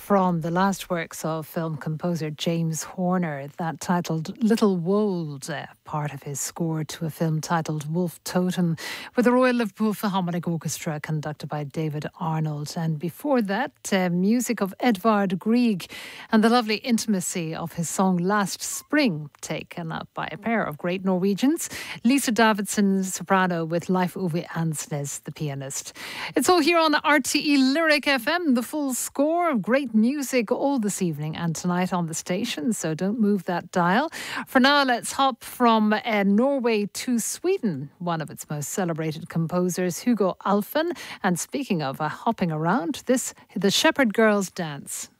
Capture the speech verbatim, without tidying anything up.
from the last works of film composer James Horner, that titled Little Wold, uh, part of his score to a film titled Wolf Totem, with the Royal Liverpool Philharmonic Orchestra conducted by David Arnold. And before that, uh, music of Edvard Grieg and the lovely intimacy of his song Last Spring, taken up by a pair of great Norwegians, Lisa Davidson, soprano, with Leif Ove Ansnes, the pianist. It's all here on R T E Lyric F M, the full score of great music all this evening and tonight on the station, so don't move that dial. For now, let's hop from uh, Norway to Sweden, one of its most celebrated composers, Hugo Alfvén. And speaking of uh, hopping around, this, The Shepherd Girls Dance.